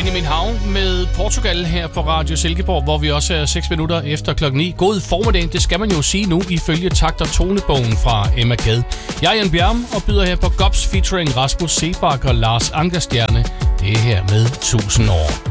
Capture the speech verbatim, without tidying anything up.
Benjamin Hav med Portugal her på Radio Silkeborg, hvor vi også er seks minutter efter klokken ni. God formiddag, det skal man jo sige nu, ifølge takt- og tonebogen fra Emma Gad. Jeg er Jan Bjerm og byder her på Gops featuring Rasmus Sebak og Lars Ankerstjerne. Det er her med tusind år.